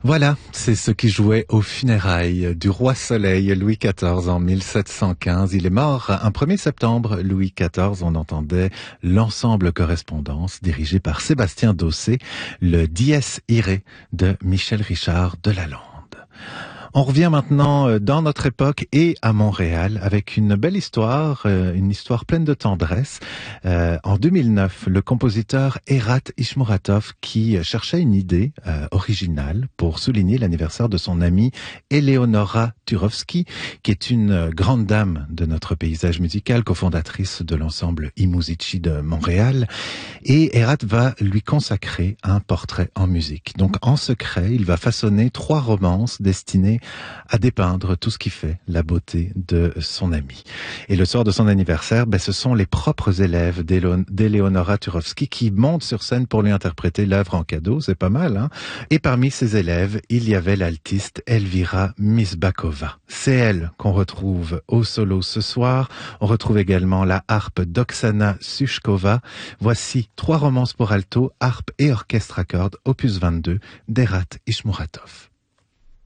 Voilà, c'est ce qui jouait aux funérailles du roi Soleil Louis XIV en 1715. Il est mort un 1er septembre. Louis XIV, on entendait l'ensemble correspondance dirigé par Sébastien Dossé, le Dies Irae de Michel Richard de Lalande. On revient maintenant dans notre époque et à Montréal avec une belle histoire, une histoire pleine de tendresse. En 2009, le compositeur Erat Ishmuratov, qui cherchait une idée originale pour souligner l'anniversaire de son amie Eleonora Turovsky, qui est une grande dame de notre paysage musical, cofondatrice de l'ensemble I Musici de Montréal. Et Erat va lui consacrer un portrait en musique. Donc en secret, il va façonner 3 romances destinées à dépeindre tout ce qui fait la beauté de son ami. Et le soir de son anniversaire, ce sont les propres élèves d'Eleonora Turovsky qui montent sur scène pour lui interpréter l'œuvre en cadeau, c'est pas mal, hein? Et parmi ces élèves, il y avait l'altiste Elvira Misbakova. C'est elle qu'on retrouve au solo ce soir. On retrouve également la harpe d'Oksana Sushkova. Voici 3 romances pour alto, harpe et orchestre à cordes, opus 22, d'Erat Ishmuratov.